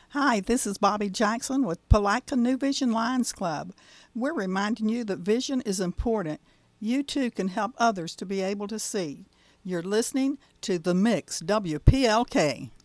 Hi, this is Bobby Jackson with Palatka New Vision Lions Club. We're reminding you that vision is important. You too can help others to be able to see. You're listening to The Mix, WPLK.